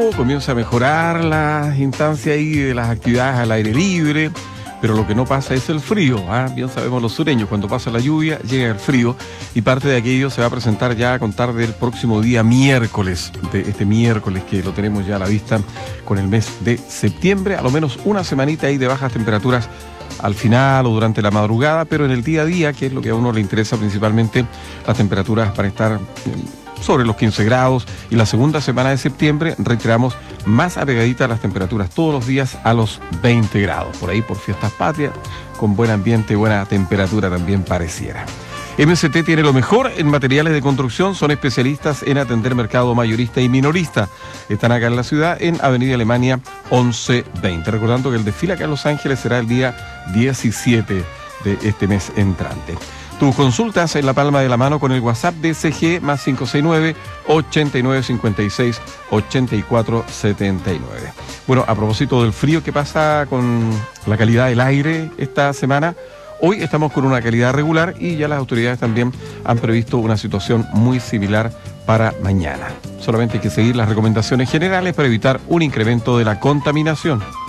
Comienza a mejorar las instancias ahí de las actividades al aire libre, pero lo que no pasa es el frío. Bien sabemos los sureños, cuando pasa la lluvia llega el frío, y parte de aquello se va a presentar ya a contar del próximo día miércoles, de este miércoles que lo tenemos ya a la vista con el mes de septiembre, a lo menos una semanita ahí de bajas temperaturas al final o durante la madrugada, pero en el día a día, que es lo que a uno le interesa principalmente, las temperaturas para estar sobre los 15 grados, y la segunda semana de septiembre reiteramos más apegaditas las temperaturas todos los días a los 20 grados, por ahí por fiestas patrias, con buen ambiente y buena temperatura también pareciera. MST tiene lo mejor en materiales de construcción, son especialistas en atender mercado mayorista y minorista. Están acá en la ciudad, en Avenida Alemania 1120. Recordando que el desfile acá en Los Ángeles será el día 17 de este mes entrante. Tus consultas en la palma de la mano con el WhatsApp de CG más 569-8956-8479. Bueno, a propósito del frío, ¿qué pasa con la calidad del aire esta semana? Hoy estamos con una calidad regular y ya las autoridades también han previsto una situación muy similar para mañana. Solamente hay que seguir las recomendaciones generales para evitar un incremento de la contaminación.